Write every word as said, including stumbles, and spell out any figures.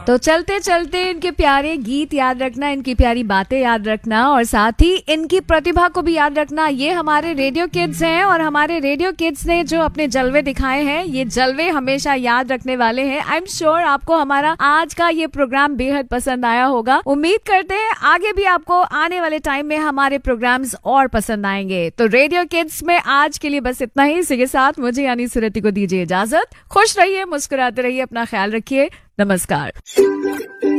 तो चलते चलते इनके प्यारे गीत याद रखना, इनकी प्यारी बातें याद रखना और साथ ही इनकी प्रतिभा को भी याद रखना। ये हमारे रेडियो किड्स हैं और हमारे रेडियो किड्स ने जो अपने जलवे दिखाए हैं, ये जलवे हमेशा याद रखने वाले हैं। आई एम श्योर आपको हमारा आज का ये प्रोग्राम बेहद पसंद आया होगा। उम्मीद करते हैं आगे भी आपको आने वाले टाइम में हमारे प्रोग्राम्स और पसंद आएंगे। तो रेडियो किड्स में आज के लिए बस इतना ही। इसी के साथ मुझे यानी सुरति को दीजिए इजाजत। खुश रहिए, मुस्कुराते रहिए, अपना ख्याल रखिए। नमस्कार।